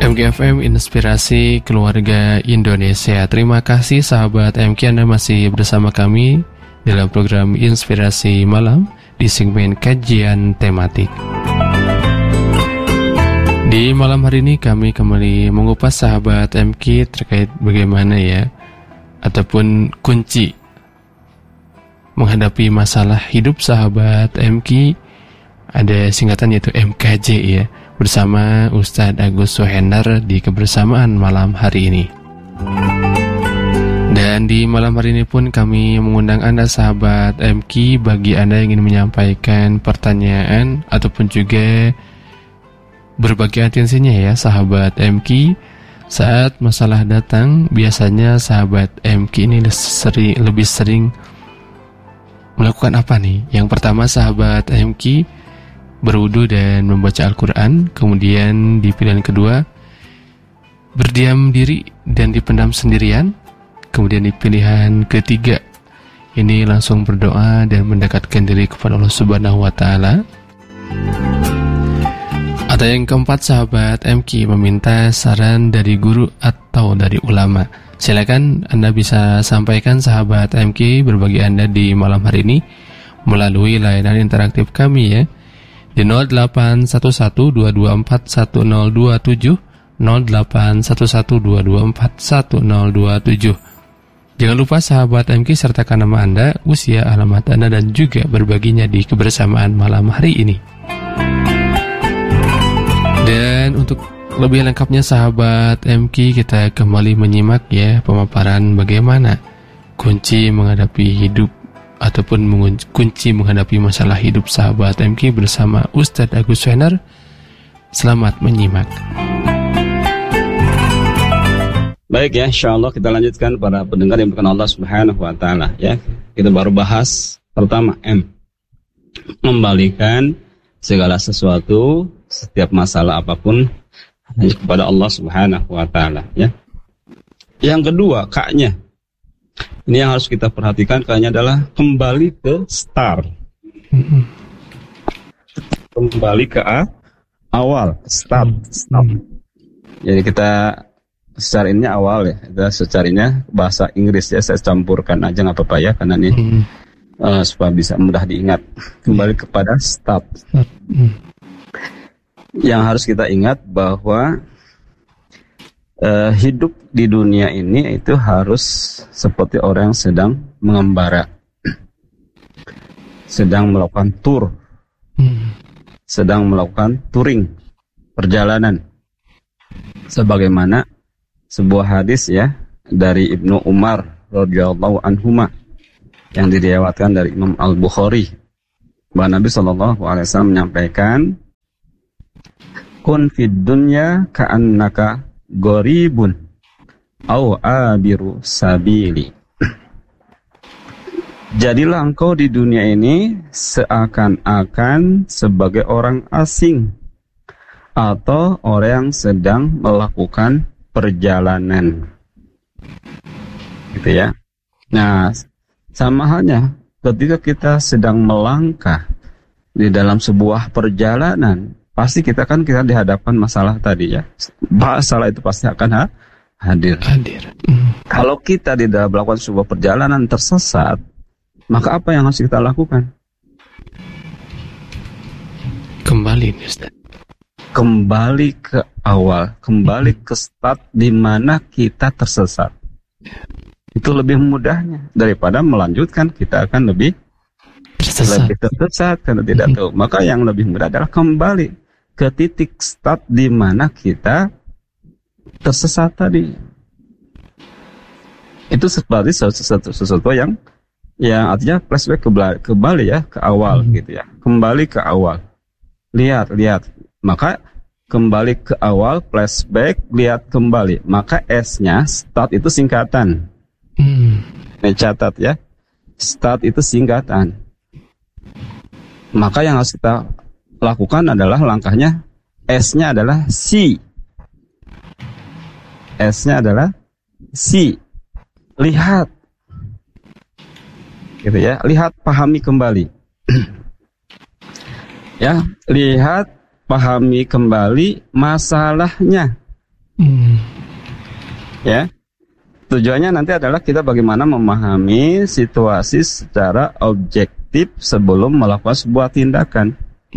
MKFM Inspirasi Keluarga Indonesia. Terima kasih sahabat MK, Anda masih bersama kami dalam program Inspirasi Malam di segmen kajian tematik. Di malam hari ini kami kembali mengupas sahabat MK terkait bagaimana ya, ataupun kunci menghadapi masalah hidup sahabat MK. Ada singkatan yaitu MKJ ya, bersama Ustadz Agus Suhendar di kebersamaan malam hari ini. Dan di malam hari ini pun kami mengundang Anda sahabat MK, bagi Anda yang ingin menyampaikan pertanyaan ataupun juga berbagi atensinya ya sahabat MK. Saat masalah datang, biasanya sahabat MK ini lebih sering melakukan apa nih? Yang pertama sahabat MK, berwudu dan membaca Al-Quran. Kemudian di pilihan kedua, berdiam diri dan dipendam sendirian. Kemudian di pilihan ketiga, ini langsung berdoa dan mendekatkan diri kepada Allah Subhanahu wa Ta'ala. Atau yang keempat sahabat MK, meminta saran dari guru atau dari ulama. Silakan Anda bisa sampaikan sahabat MK berbagi Anda di malam hari ini melalui layanan interaktif kami ya, di 0811224107, 0811224107. Jangan lupa sahabat MK sertakan nama Anda, usia, alamat Anda, dan juga berbaginya di kebersamaan malam hari ini. Dan untuk lebih lengkapnya sahabat MK, kita kembali menyimak ya pemaparan bagaimana kunci menghadapi hidup ataupun kunci menghadapi masalah hidup sahabat MK bersama Ustadz Agus Suhendar. Selamat menyimak. Baik ya, insyaallah kita lanjutkan para pendengar yang berkenan Allah Subhanahu wa Ta'ala ya. Kita baru bahas pertama M, membalikan segala sesuatu, setiap masalah apapun hanya kepada Allah Subhanahu wa Ta'ala ya. Yang kedua, K-nya. Ini yang harus kita perhatikan, K-nya adalah kembali ke start. Kembali ke awal, start. Jadi kita secara ini awal ya, kita secarinya bahasa Inggris ya, saya campurkan aja nggak apa-apa ya, karena ini supaya bisa mudah diingat. Kembali kepada start. Yang harus kita ingat bahwa hidup di dunia ini itu harus seperti orang yang sedang mengembara, sedang melakukan tour, sedang melakukan touring, perjalanan. Sebagaimana sebuah hadis ya dari Ibnu Umar radhiyallahu anhuma yang diriwayatkan dari Imam Al-Bukhari, bahwa Nabi SAW menyampaikan, kun fid dunya ka'annaka gharibun au abiru sabili. Jadilah engkau di dunia ini seakan-akan sebagai orang asing atau orang yang sedang melakukan perjalanan, gitu ya. Nah, sama halnya ketika kita sedang melangkah di dalam sebuah perjalanan, pasti kita di hadapan masalah tadi ya. Masalah itu pasti akan hadir. Kalau kita di dalam melakukan sebuah perjalanan tersesat, maka apa yang harus kita lakukan? Kembali, Ustaz. Kembali ke awal, kembali ke start di mana kita tersesat. Itu lebih mudahnya daripada melanjutkan, kita akan lebih tersesat karena tidak tahu. Maka yang lebih mudah adalah kembali ke titik start di mana kita tersesat tadi. Itu seperti sesuatu yang artinya flashback kembali ya ke awal gitu ya. Kembali ke awal. Lihat. Maka kembali ke awal, flashback, lihat kembali. Maka S-nya start itu singkatan. Catat ya. Start itu singkatan. Maka yang harus kita lakukan adalah langkahnya, S-nya adalah C. S-nya adalah C. Lihat. Gitu ya. Lihat, pahami kembali. Ya, lihat, pahami kembali masalahnya. Ya. Tujuannya nanti adalah kita bagaimana memahami situasi secara objektif sebelum melakukan sebuah tindakan.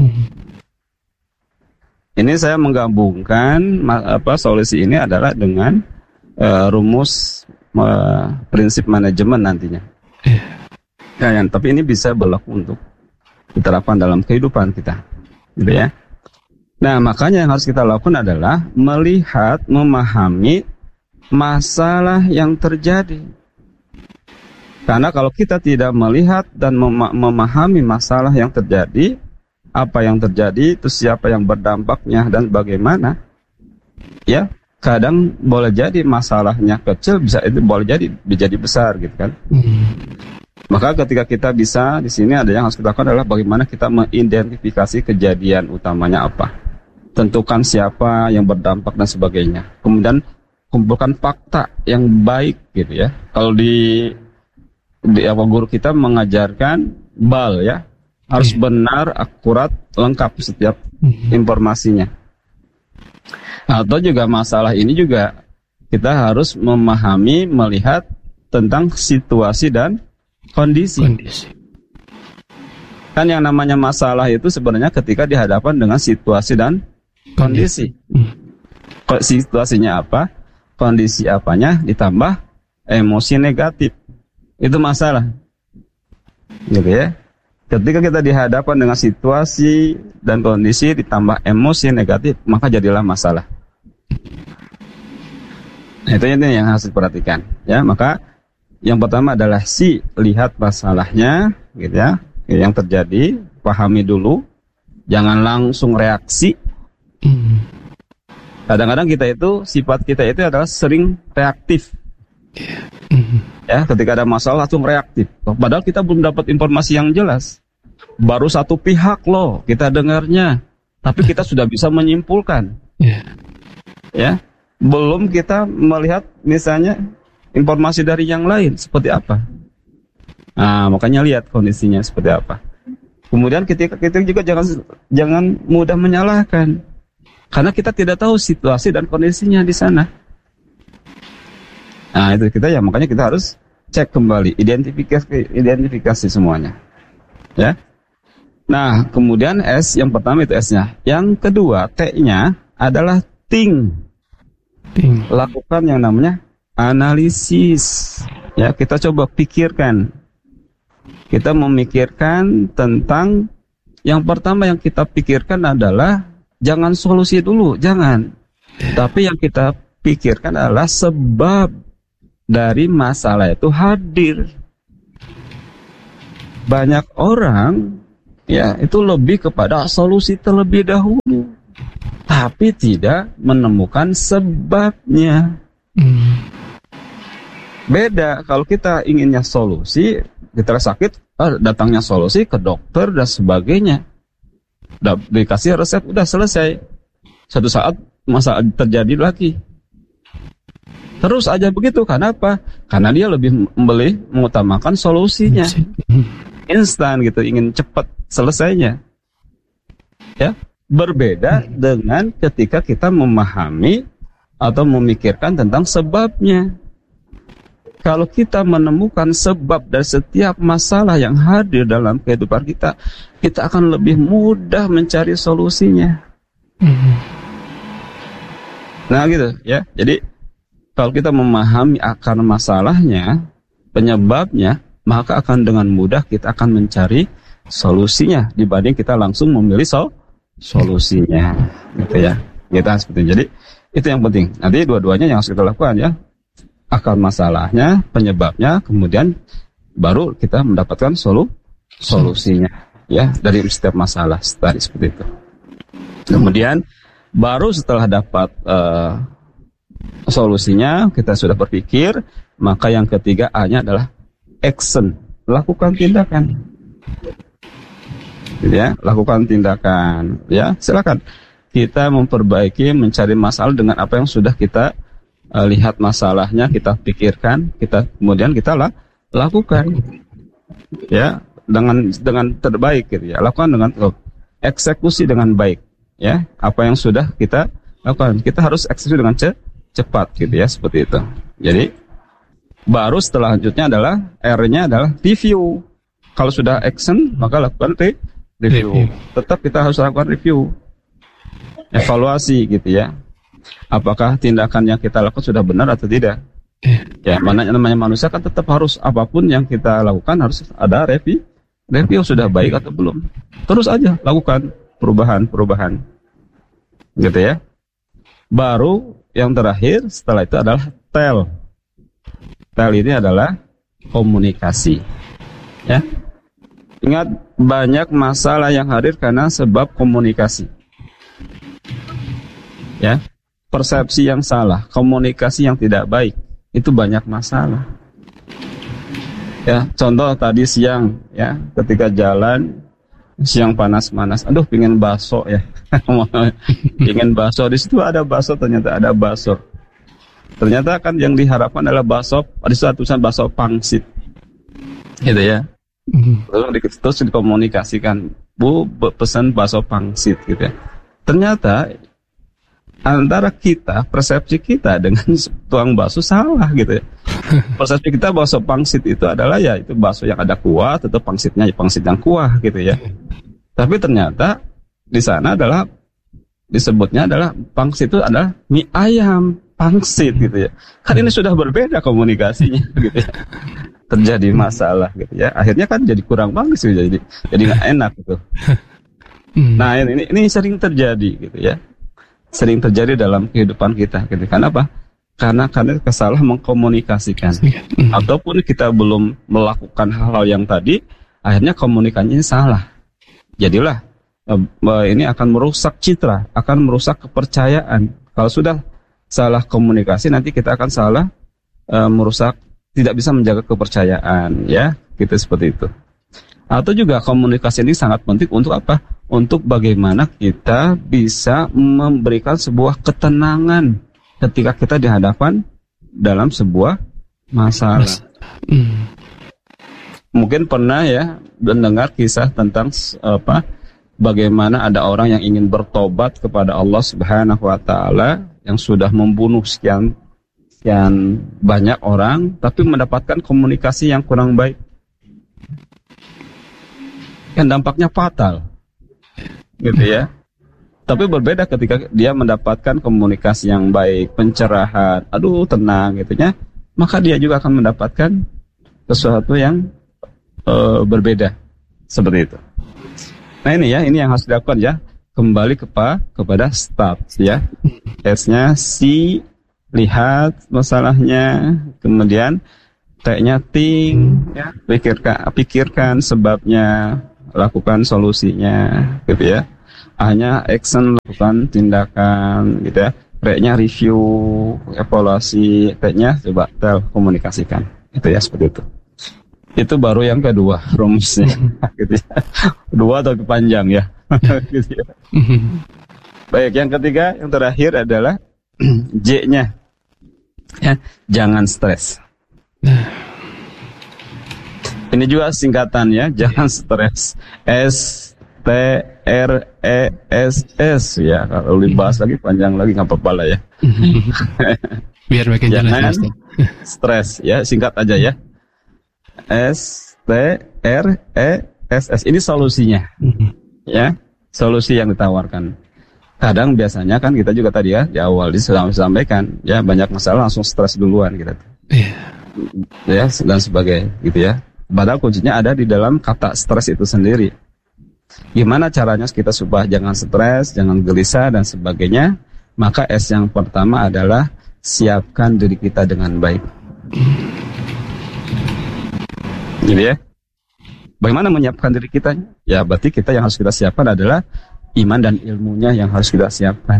Ini saya menggabungkan solusi ini adalah dengan rumus prinsip manajemen nantinya. Tapi ini bisa berlaku untuk diterapkan dalam kehidupan kita, gitu ya. Nah, makanya yang harus kita lakukan adalah melihat, memahami masalah yang terjadi. Karena kalau kita tidak melihat dan memahami masalah yang terjadi, apa yang terjadi, itu siapa yang berdampaknya dan bagaimana, ya, kadang boleh jadi masalahnya kecil, boleh jadi besar, gitu kan. Maka ketika kita bisa, di sini ada yang harus kita lakukan adalah bagaimana kita mengidentifikasi kejadian utamanya apa, tentukan siapa yang berdampak dan sebagainya. Kemudian kumpulkan fakta yang baik, gitu ya. Kalau di guru kita mengajarkan BAL, ya, harus benar, akurat, lengkap setiap informasinya. Atau juga masalah ini juga kita harus memahami, melihat tentang situasi dan kondisi. Kan yang namanya masalah itu sebenarnya ketika dihadapan dengan situasi dan kondisi. Situasinya apa? Kondisi apanya ditambah emosi negatif, itu masalah, gitu ya. Ketika kita dihadapkan dengan situasi dan kondisi ditambah emosi negatif, maka jadilah masalah. Itu yang harus diperhatikan, ya. Maka yang pertama adalah lihat masalahnya, gitu ya, yang terjadi, pahami dulu, jangan langsung reaksi. Kadang-kadang sifat kita itu adalah sering reaktif. Ya, ketika ada masalah langsung reaktif. Padahal kita belum dapat informasi yang jelas. Baru satu pihak loh kita dengarnya, tapi kita sudah bisa menyimpulkan. Ya, belum kita melihat misalnya informasi dari yang lain seperti apa. Nah, makanya lihat kondisinya seperti apa. Kemudian kita juga jangan mudah menyalahkan. Karena kita tidak tahu situasi dan kondisinya di sana. Nah, itu makanya kita harus cek kembali, identifikasi semuanya. Ya. Nah, kemudian S, yang pertama itu S-nya. Yang kedua, T-nya adalah think. Lakukan yang namanya analisis. Ya, kita coba pikirkan. Kita memikirkan tentang, yang pertama yang kita pikirkan adalah jangan solusi dulu, jangan. Tapi yang kita pikirkan adalah sebab dari masalah itu hadir. Banyak orang, ya, itu lebih kepada solusi terlebih dahulu, tapi tidak menemukan sebabnya. Beda kalau kita inginnya solusi, kita sakit, datangnya solusi ke dokter dan sebagainya. Dikasih resep, udah selesai. Satu saat masalah terjadi lagi. Terus aja begitu. Kenapa? Karena dia lebih mengutamakan solusinya. Instan gitu, ingin cepat selesainya. Ya, berbeda dengan ketika kita memahami atau memikirkan tentang sebabnya. Kalau kita menemukan sebab dari setiap masalah yang hadir dalam kehidupan kita, kita akan lebih mudah mencari solusinya. Nah, gitu ya. Jadi kalau kita memahami akar masalahnya, penyebabnya, maka akan dengan mudah kita akan mencari solusinya dibanding kita langsung memilih solusinya, gitu ya. Kita seperti itu. Jadi itu yang penting. Nanti dua-duanya yang harus kita lakukan, ya. Akar masalahnya, penyebabnya, kemudian baru kita mendapatkan solusinya, ya, dari setiap masalah tadi seperti itu. Kemudian baru setelah dapat solusinya, kita sudah berpikir, maka yang ketiga A-nya adalah action, lakukan tindakan. Ya, lakukan tindakan. Ya, silakan kita memperbaiki, mencari masalah dengan apa yang sudah kita lihat masalahnya, kita pikirkan, kemudian kita lakukan, ya, dengan terbaik, gitu ya. Lakukan dengan eksekusi dengan baik, ya. Apa yang sudah kita lakukan, kita harus eksekusi dengan cepat gitu ya, seperti itu. Jadi baru setelah lanjutnya adalah R-nya adalah review. Kalau sudah action maka lakukan review. Tetap kita harus lakukan review, evaluasi gitu ya. Apakah tindakan yang kita lakukan sudah benar atau tidak? Ya, namanya manusia kan tetap harus, apapun yang kita lakukan harus ada review sudah baik atau belum. Terus aja lakukan perubahan gitu ya. Baru yang terakhir setelah itu adalah tell ini adalah komunikasi ya. Ingat, banyak masalah yang hadir karena sebab komunikasi ya. Persepsi yang salah, komunikasi yang tidak baik, itu banyak masalah. Ya, contoh tadi siang ya, ketika jalan siang panas-panas, aduh pingin bakso ya. Pingin bakso, di situ ada bakso, ternyata ada bakso. Ternyata kan yang diharapkan adalah bakso, ada tulisan bakso pangsit. Gitu ya. Terus dikomunikasikan, Bu, pesan bakso pangsit gitu ya. Ternyata antara kita, persepsi kita dengan tukang bakso salah gitu ya. Persepsi kita bakso pangsit itu adalah ya itu bakso yang ada kuah, tetap pangsitnya ya pangsit yang kuah gitu ya. Tapi ternyata di sana adalah disebutnya adalah pangsit itu adalah mie ayam pangsit gitu ya. Kan ini sudah berbeda komunikasinya gitu ya. Terjadi masalah gitu ya. Akhirnya kan jadi kurang bagus gitu, jadi nggak enak gitu. Nah ini sering terjadi gitu ya. Sering terjadi dalam kehidupan kita gitu. Kenapa? Karena kesalahan mengkomunikasikan. Ataupun kita belum melakukan hal-hal yang tadi, akhirnya komunikasinya salah. Jadilah ini akan merusak citra, akan merusak kepercayaan. Kalau sudah salah komunikasi, nanti kita akan salah merusak, tidak bisa menjaga kepercayaan ya, gitu seperti itu. Atau juga komunikasi ini sangat penting untuk apa? Untuk bagaimana kita bisa memberikan sebuah ketenangan ketika kita dihadapan dalam sebuah masalah. Mungkin pernah ya mendengar kisah tentang bagaimana ada orang yang ingin bertobat kepada Allah Subhanahu wa taala yang sudah membunuh sekian banyak orang tapi mendapatkan komunikasi yang kurang baik. Yang dampaknya fatal. Gitu ya. Tapi berbeda ketika dia mendapatkan komunikasi yang baik, pencerahan, aduh tenang gitu ya, maka dia juga akan mendapatkan sesuatu yang berbeda seperti itu. Nah ini yang harus dilakukan ya, kembali kepada start ya. S-nya see, lihat masalahnya, kemudian T-nya think ya, pikirkan sebabnya, lakukan solusinya gitu ya. A-nya action, lakukan tindakan gitu ya. R-nya review, evaluasi, T-nya coba tell, komunikasikan. Itu ya, seperti itu. Itu baru yang kedua rumusnya gitu ya. Dua atau panjang ya. Gitu ya. Baik, yang ketiga, yang terakhir adalah J-nya ya, jangan stres. Ini juga singkatannya, jangan stres. S-T-R-E-S-S ya. Kalau dibahas lagi panjang lagi nggak apa-apa lah ya. Biar makin jelas. Stres ya, singkat aja ya. S-T-R-E-S-S. Ini solusinya. Ya, solusi yang ditawarkan. Kadang biasanya kan kita juga tadi ya di awal disampaikan ya, banyak masalah langsung stres duluan gitu. Ya, dan sebagainya gitu ya. Padahal kuncinya ada di dalam kata stres itu sendiri. Gimana caranya kita supaya jangan stres, jangan gelisah dan sebagainya? Maka S yang pertama adalah siapkan diri kita dengan baik. Gitu ya. Bagaimana menyiapkan diri kita? Ya berarti kita yang harus kita siapkan adalah iman dan ilmunya yang harus kita siapkan.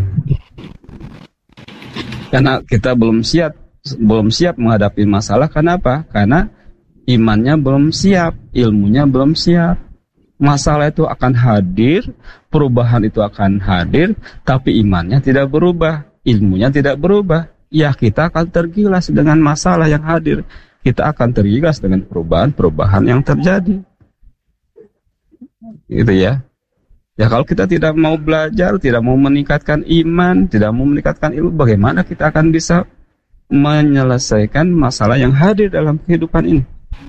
Karena kita belum siap menghadapi masalah. Kenapa? Karena imannya belum siap, ilmunya belum siap. Masalah itu akan hadir, perubahan itu akan hadir, tapi imannya tidak berubah, ilmunya tidak berubah. Ya kita akan tergilas dengan masalah yang hadir. Kita akan tergilas dengan perubahan yang terjadi. Gitu ya. Ya kalau kita tidak mau belajar, tidak mau meningkatkan iman, tidak mau meningkatkan ilmu, bagaimana kita akan bisa menyelesaikan masalah yang hadir dalam kehidupan ini?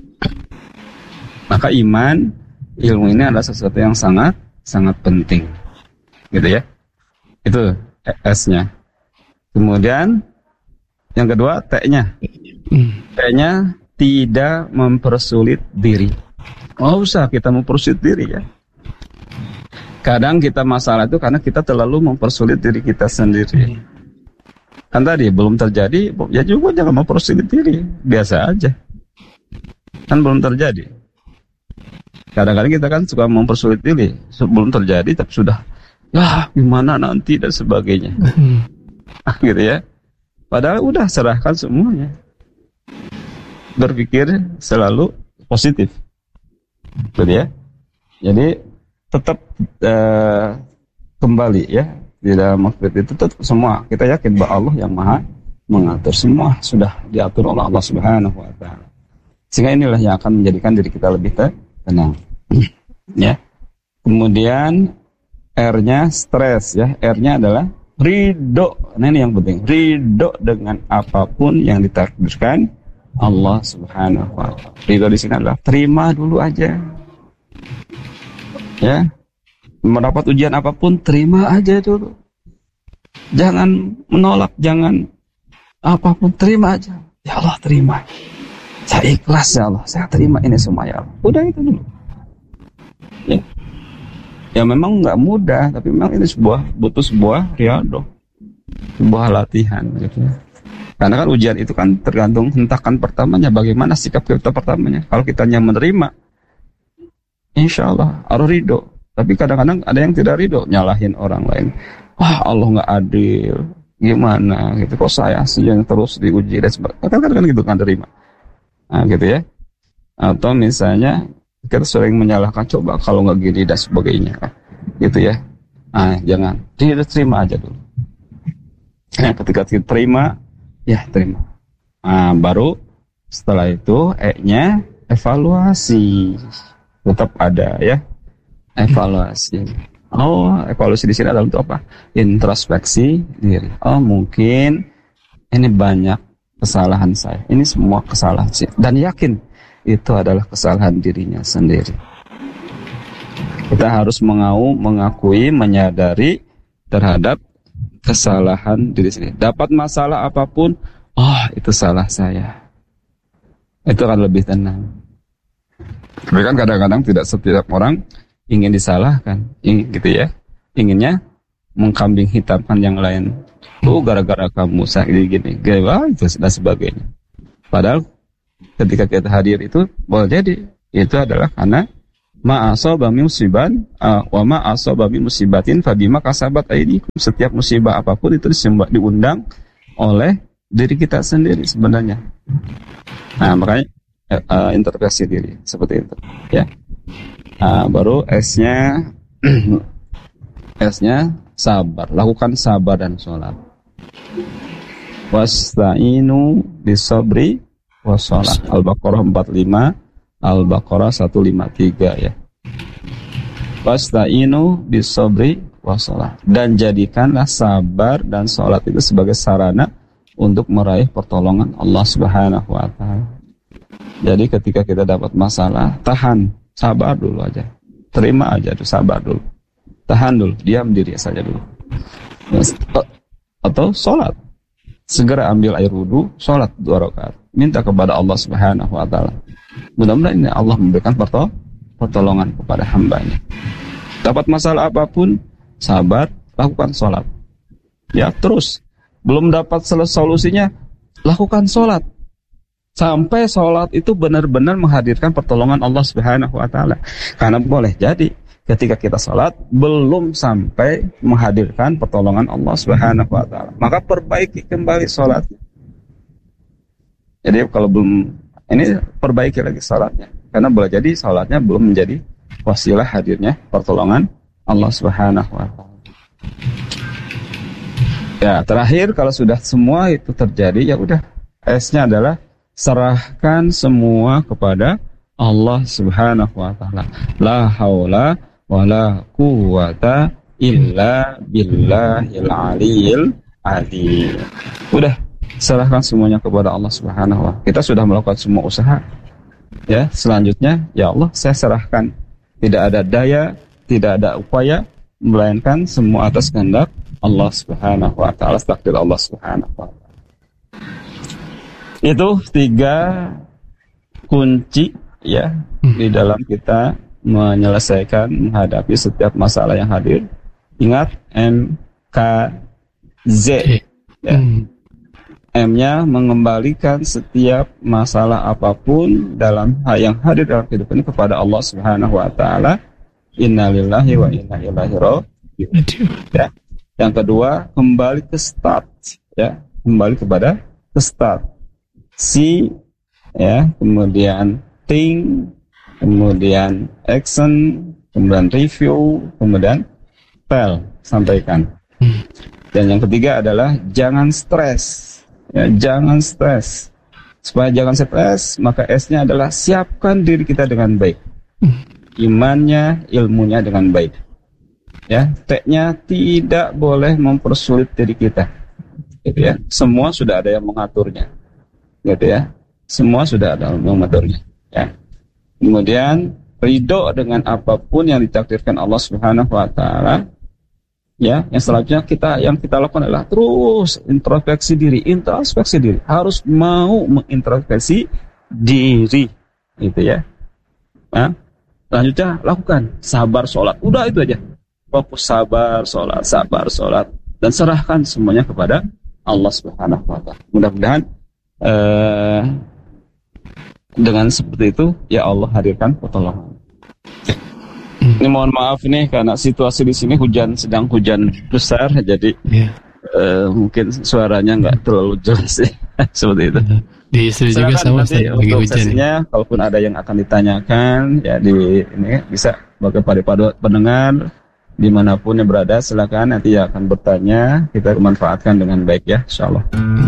Maka iman, ilmu ini adalah sesuatu yang sangat penting, gitu ya. Itu S-nya. Kemudian yang kedua T-nya. T-nya tidak mempersulit diri. Oh, usah kita mempersulit diri ya. Kadang kita masalah itu karena kita terlalu mempersulit diri kita sendiri. Kan tadi belum terjadi, ya juga jangan mempersulit diri, biasa aja. Kan belum terjadi. Kadang-kadang kita kan suka mempersulit diri, sebelum terjadi tapi sudah, gimana nanti dan sebagainya. Gitu ya. Padahal udah serahkan semuanya. Berpikir selalu positif. Gitu ya. Jadi tetap kembali ya, tidak mengkritik itu tetap semua. Kita yakin bahwa Allah yang Maha mengatur, semua sudah diatur oleh Allah Subhanahu wa taala. Sehingga inilah yang akan menjadikan diri kita lebih tenang. Ya. Kemudian R-nya stres ya. R-nya adalah ridho. Nah ini yang penting. Ridho dengan apapun yang ditakdirkan Allah Subhanahu wa taala. Ridho di sini adalah terima dulu aja. Ya. Mendapat ujian apapun terima aja dulu. Jangan menolak, jangan apapun, terima aja. Ya Allah, terima. Saya ikhlas ya Allah, saya terima ini semua ya Allah. Udah itu dulu. Ya memang nggak mudah, tapi memang ini butuh sebuah riyadhah, sebuah latihan gitu. Karena kan ujian itu kan tergantung hentakan pertamanya, bagaimana sikap kita pertamanya. Kalau kitanya menerima, insya Allah harus ridho. Tapi kadang-kadang ada yang tidak ridho, nyalahin orang lain. Wah, Allah nggak adil, gimana gitu, kok saya yang terus diuji dan sebagainya. Kadang-kadang gitu kan terima. Nah gitu ya. Atau misalnya kita sering menyalahkan, coba kalau nggak gini dan sebagainya, gitu ya. Nah, jangan, terima aja dulu. Ketika kita terima, ya terima. Nah, baru setelah itu E-nya evaluasi, tetap ada ya, evaluasi. Oh, evaluasi di sini adalah untuk apa? Introspeksi diri. Oh, mungkin ini banyak kesalahan saya. Ini semua kesalahan saya. Dan yakin itu adalah kesalahan dirinya sendiri. Kita harus mengakui, menyadari terhadap kesalahan diri sendiri. Dapat masalah apapun, itu salah saya. Itu akan lebih tenang. Tapi kan kadang-kadang tidak setiap orang ingin disalahkan, gitu ya. Inginnya mengkambing hitamkan yang lain. Gara-gara kamu gini, itu dan sebagainya. Padahal ketika kita hadir itu boleh jadi itu adalah karena ma'asaba min musiban wa ma'asaba min musibatin fabima kasabat aydikum. Setiap musibah apapun itu diundang oleh diri kita sendiri sebenarnya. Nah, makanya introspeksi diri seperti itu ya. Baru S-nya sabar, lakukan sabar dan sholat. Wasta'inu bisabri wassalah. Al-Baqarah 45, Al-Baqarah 153 ya. Wasta'inu bisabri wassalah. Dan jadikanlah sabar dan sholat itu sebagai sarana untuk meraih pertolongan Allah Subhanahu wa taala. Jadi ketika kita dapat masalah, tahan, sabar dulu aja. Terima aja tuh, sabar dulu. Tahan dulu, diam diri saja dulu. Atau sholat. Segera ambil air wudu, sholat 2 rakaat. Minta kepada Allah Subhanahu wa taala. Mudah-mudahan ini Allah memberikan pertolongan kepada hambanya. Dapat masalah apapun, sabar, lakukan sholat. Ya, terus. Belum dapat solusinya, lakukan sholat. Sampai sholat itu benar-benar menghadirkan pertolongan Allah Subhanahu wa taala. Karena boleh jadi ketika kita sholat belum sampai menghadirkan pertolongan Allah Subhanahu wa taala, maka perbaiki kembali sholatnya. Jadi kalau belum ini, perbaiki lagi sholatnya, karena boleh jadi sholatnya belum menjadi wasilah hadirnya pertolongan Allah Subhanahu wa taala. Ya, terakhir kalau sudah semua itu terjadi, ya udah, S-nya adalah serahkan semua kepada Allah Subhanahu wa taala. La haula wala quwwata illa billahil aliyil azim. Udah, serahkan semuanya kepada Allah Subhanahu wa Ta'ala. Kita sudah melakukan semua usaha. Ya, selanjutnya ya Allah, saya serahkan. Tidak ada daya, tidak ada upaya, melainkan semua atas kehendak Allah Subhanahu wa Ta'ala, takdir Allah Subhanahu wa Ta'ala. Itu 3 kunci ya di dalam kita menyelesaikan, menghadapi setiap masalah yang hadir. Ingat MKZ ya. M-nya mengembalikan setiap masalah apapun dalam hal yang hadir dalam kehidupan ini kepada Allah Subhanahu wa Ta'ala. Innalillahi wa inna ilaihi raji'un. Ya. Yang kedua, kembali ke start ya, kembali kepada ke start. C ya, kemudian think, kemudian action, kemudian review, kemudian tell, sampaikan. Dan yang ketiga adalah jangan stres. Ya, jangan stres. Supaya jangan stres, maka S-nya adalah siapkan diri kita dengan baik. Imannya, ilmunya dengan baik. Ya, T-nya tidak boleh mempersulit diri kita. Gitu ya. Semua sudah ada yang mengaturnya. Gitu ya. Semua sudah ada yang mengaturnya. Ya. Kemudian ridho dengan apapun yang ditakdirkan Allah Subhanahu wa Ta'ala. Ya, yang selanjutnya yang kita lakukan adalah terus introspeksi diri, harus mau mengintrospeksi diri, gitu ya. Nah, selanjutnya lakukan sabar sholat, udah itu aja, fokus sabar sholat, dan serahkan semuanya kepada Allah Subhanahu wa Ta'ala. Mudah-mudahan dengan seperti itu ya Allah hadirkan pertolongan. Ini mohon maaf nih karena situasi di sini sedang hujan besar, jadi mungkin suaranya nggak terlalu jelas seperti itu. Di istri juga sama nanti untuk sesinya, kalaupun ada yang akan ditanyakan ya ini bisa bagi para pendengar dimanapun yang berada, silakan nanti akan bertanya, kita manfaatkan dengan baik ya, insyaallah.